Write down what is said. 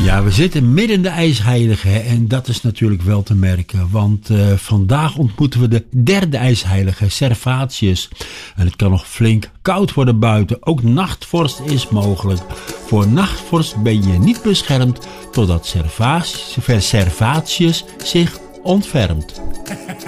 Ja, we zitten midden in de ijsheilige en dat is natuurlijk wel te merken. Want vandaag ontmoeten we de derde ijsheilige, Servatius. En het kan nog flink koud worden buiten. Ook nachtvorst is mogelijk. Voor nachtvorst ben je niet beschermd totdat Servatius zich ontfermt.